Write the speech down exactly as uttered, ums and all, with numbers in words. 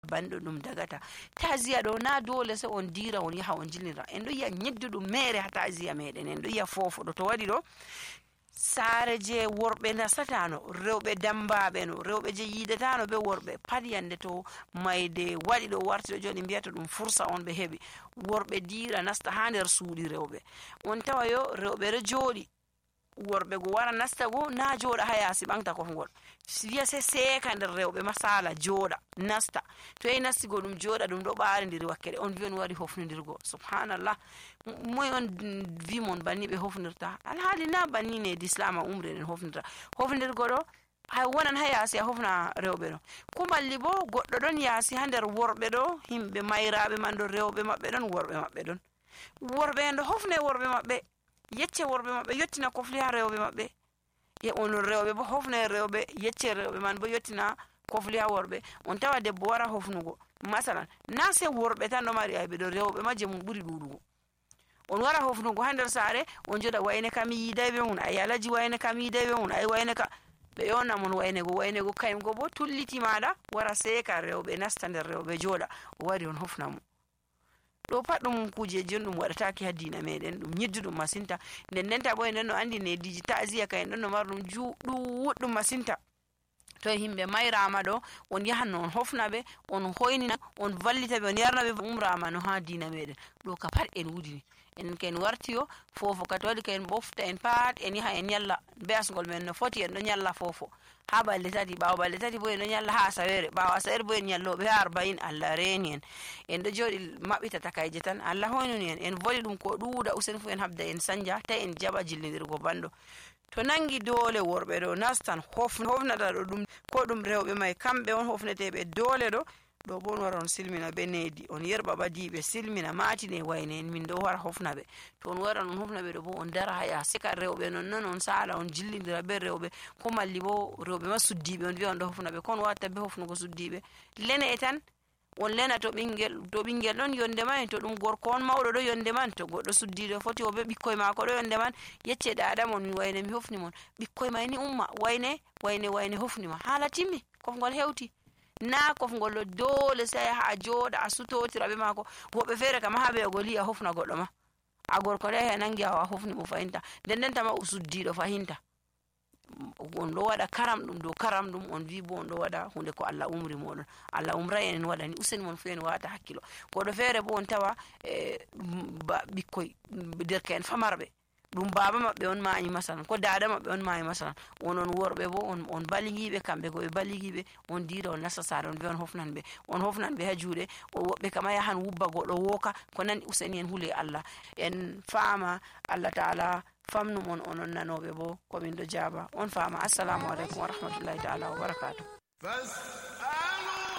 bando dum dagata taziya do na dole se on dira on yaha on jilnira en do ya nyeddu dum mere ha taziya meden en do ya fofo do to wadi do saare je worbe nasatano rewbe dambabe no rewbe je yidatano be worbe padiyande to mayde wadi do warti do joni biata dum fursa on be hebi worbe dira nasta ha nder suudi rewbe on tawayo rewbe re jodi worbe go wara nasta go na joda hayasi bangta ko ngol wiya se seka nder rewbe masala joda nasta to e nasti go dum joda dum do baari ndiri wakkere on vi on wadi hofndirgo subhanallah moy on vi mon banni be hofnirta alhaali na banni ne islama umre en hofnirta hofndirgo do hay wonan hayasi a hofna rewbe no kumalli bo goddo don yasi ha nder worbe do himbe mayraabe man do rewbe mabbe don worbe mabbe don worbe en do hofne worbe mabbe yecce worbe mabbe yottina ko fli ha rewbe mabbe ye on rewbe bo hofne rewbe yecce rewbe man bo yottina ko fli ha worbe on tawa debbo wara hofnugo masalan na se worbe tan do mari aybe do rewbe ma je mum buri dudugo on wara hofnugo ha nder saare on joda wayne kam yidaybe mun ay alaji wayne kam yidaybe mun ay wayne ka be yona mun wayne go wayne go kayim go bo tulliti mada wara seka rewbe nasta nder rewbe joda wari on hofna mu do padum kujeji dum wadataki hadina meden dum nyiddudum masinta nden nenta boy nden no andi ne diji ta'ziya kay non no mardum juudu wuddum masinta to himbe mayrama do on yahan on hofnabe on hoynina on vallita be on yarnabe umrama no ha dina meden do ka pat en wudini en ken wartiyo fofo kat wadi ken bofta en pat en yaha en yalla be asgol men no foti en do nyalla fofo ha balde tati bawo balde tati boy no nyalla ha sawere bawo sawere boy nyallo be arba'in Allah reni en en do jodi mabita takayje tan Allah hoynuni en en voli dum ko duuda usen fu en habda en sanja ta en jaba jillindirgo bando to nangi dole worbe do nastan hofna hofnata do dum ko dum rewbe may kambe on hofnetebe dole do do bon waron silmina be nedi on yerba badibe silmina matine wayne en min do war hofnabe to on waran on hofnabe do bo on dara haya sika rewbe non non on sala on jillindira be rewbe ko malli bo rewbe ma suddibe on wi on do hofnabe kon watta be hofnugo suddibe lene etan on lena to bingel to bingel don yonde man to dum gorko on mawdo do yonde man to goddo suddido foti o be bikkoy mako do yonde man yecce da adam on wayne mi hofni mon bikkoy mayni umma wayne wayne wayne hofni ma hala timmi ko ngol hewti na ko ngol dole sai ha joda asutotira be mako wobe fere kama habe goli a hofna goddo ma a gorko de he nangi a hofni mo fahinta den den tama usuddido fahinta on do wada karam dum do karam dum on vi bo on do wada hunde ko Allah umri modon Allah umra en wada ni usen mon fen wata hakkilo ko do fere bo on tawa e bikkoy derken famarbe dum baba mabbe on maani masalan ko daada mabbe on maani masalan onon worbe bo on on baligibe kambe go be baligibe on diida on nassa sare on be on hofnan be on hofnan be ha juude o wobbe kama yahan wubba godo woka ko nan useni en hule Allah en faama Allah taala famnu mon onon nanobe bo ko min do jaba on faama assalamu alaikum wa rahmatullahi ta'ala wa barakatuh.